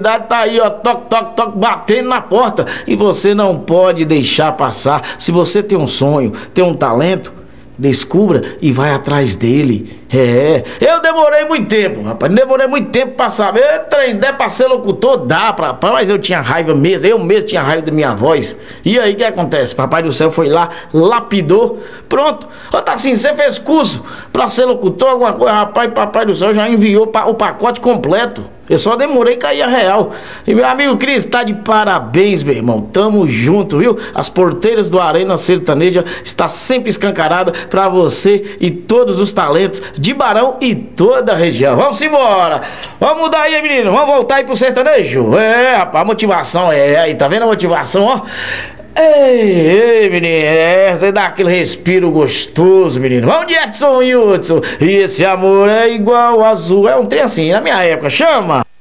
oportunidade tá aí, ó, toque, toque, toque, batendo na porta. E você não pode deixar passar. Se você tem um sonho, tem um talento, descubra e vai atrás dele. Eu demorei muito tempo, rapaz. Demorei muito tempo pra saber. Treinei pra ser locutor, mas eu tinha raiva mesmo. Eu mesmo tinha raiva da minha voz. E aí o que acontece? Papai do céu foi lá, lapidou. Pronto. Tá assim, você fez curso pra ser locutor, alguma coisa, rapaz. Papai do céu já enviou o pacote completo. Eu só demorei cair a real. E meu amigo Cris, tá de parabéns, meu irmão. Tamo junto, viu? As porteiras do Arena Sertaneja está sempre escancarada pra você e todos os talentos de Barão e toda a região. Vamos embora. Vamos mudar aí, menino. Vamos voltar aí pro sertanejo. Rapaz, a motivação aí, tá vendo a motivação, ó? Ei, menino, você dá aquele respiro gostoso, menino. Vamos de Edson Hudson. E esse amor é igual ao azul. É um trem assim, na minha época. Chama!